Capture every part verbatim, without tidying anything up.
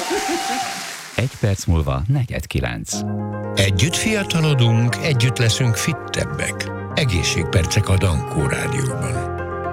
Egy perc múlva negyed kilenc. Együtt fiatalodunk, együtt leszünk fittebbek. Egészségpercek a Dankó Rádióban.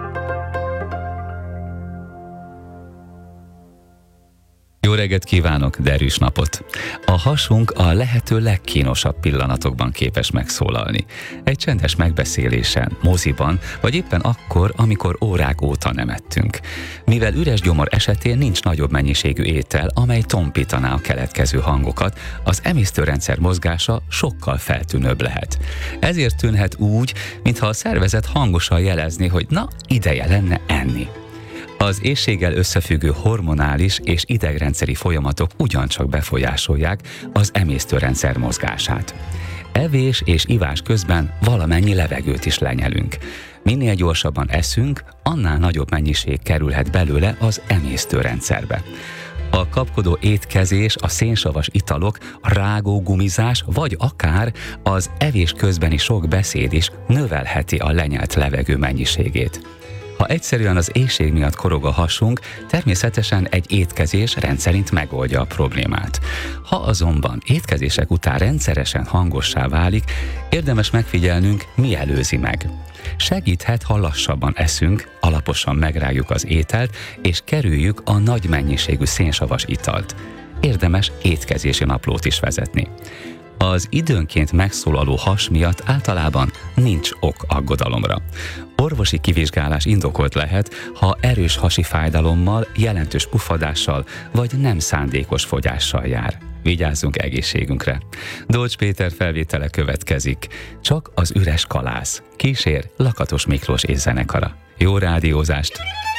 Jó reggelt kívánok, derűs napot! A hasunk a lehető legkínosabb pillanatokban képes megszólalni. Egy csendes megbeszélésen, moziban, vagy éppen akkor, amikor órák óta nem ettünk. Mivel üres gyomor esetén nincs nagyobb mennyiségű étel, amely tompítaná a keletkező hangokat, az emésztőrendszer mozgása sokkal feltűnőbb lehet. Ezért tűnhet úgy, mintha a szervezet hangosan jelezné, hogy na, ideje lenne enni. Az éhséggel összefüggő hormonális és idegrendszeri folyamatok ugyancsak befolyásolják az emésztőrendszer mozgását. Evés és ivás közben valamennyi levegőt is lenyelünk. Minél gyorsabban eszünk, annál nagyobb mennyiség kerülhet belőle az emésztőrendszerbe. A kapkodó étkezés, a szénsavas italok, a rágógumizás, vagy akár az evés közbeni sok beszéd is növelheti a lenyelt levegő mennyiségét. Ha egyszerűen az éhség miatt korog a hasunk, természetesen egy étkezés rendszerint megoldja a problémát. Ha azonban étkezések után rendszeresen hangossá válik, érdemes megfigyelnünk, mi előzi meg. Segíthet, ha lassabban eszünk, alaposan megrágjuk az ételt, és kerüljük a nagy mennyiségű szénsavas italt. Érdemes étkezési naplót is vezetni. Az időnként megszólaló has miatt általában nincs ok aggodalomra. Orvosi kivizsgálás indokolt lehet, ha erős hasi fájdalommal, jelentős pufadással vagy nem szándékos fogyással jár. Vigyázzunk egészségünkre. Dolcs Péter felvétele következik. Csak az üres kalász. Kísér Lakatos Miklós és zenekara. Jó rádiózást!